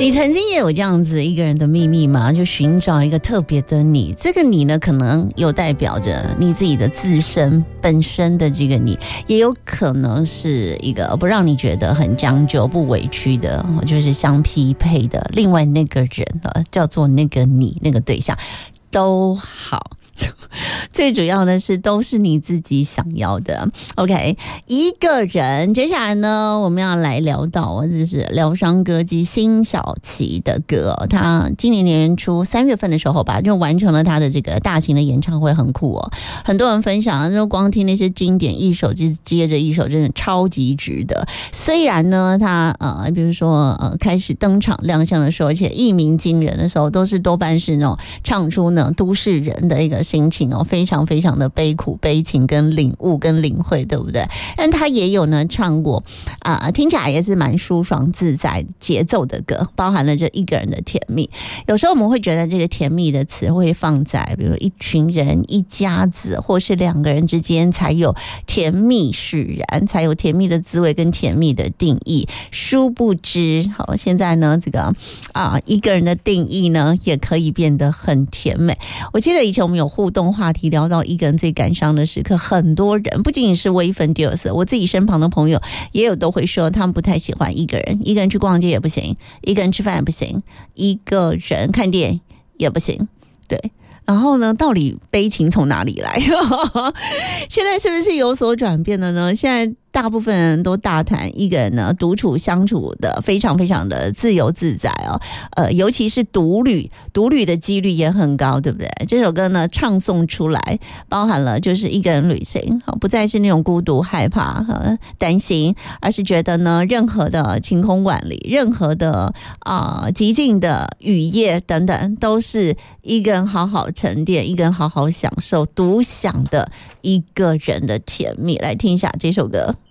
你曾经也有这样子一个人的秘密吗？就寻找一个特别的你，这个你呢，可能有代表着你自己的自身本身的这个你，也有可能是一个不让你觉得很将就、不委屈的，就是相匹配的另外那个人叫做那个你，那个对象都好。最主要的是都是你自己想要的。 OK， 一个人。接下来呢，我们要来聊到这是疗伤歌姬辛晓琪的歌他今年年初3月份的时候吧，就完成了他的这个大型的演唱会，很酷哦。很多人分享，就光听那些经典一首接着一首，真的超级值得。虽然呢他比如说开始登场亮相的时候，而且一鸣惊人的时候，都是多半是那种唱出呢都市人的一个心情哦，非常非常的悲苦悲情跟领悟跟领会，对不对？但他也有呢唱过听起来也是蛮舒爽自在节奏的歌，包含了这一个人的甜蜜。有时候我们会觉得这个甜蜜的词会放在比如一群人、一家子或是2个人之间才有甜蜜使然，才有甜蜜的滋味跟甜蜜的定义。殊不知好，现在呢这个一个人的定义呢也可以变得很甜美。我记得以前我们有互动话题聊到一个人最感伤的时刻，很多人不仅仅是微分第二色，我自己身旁的朋友也有都会说他们不太喜欢一个人，一个人去逛街也不行，一个人吃饭也不行，一个人看电影也不行。对，然后呢，到底悲情从哪里来？现在是不是有所转变了呢？现在大部分人都大谈一个人呢独处相处的非常非常的自由自在哦，尤其是独旅的几率也很高，对不对？这首歌呢唱诵出来，包含了就是一个人旅行，不再是那种孤独害怕担心，而是觉得呢任何的晴空万里，任何的极尽的雨夜等等，都是一个人好好沉淀，一个人好好享受独享的一个人的甜蜜。来听一下这首歌。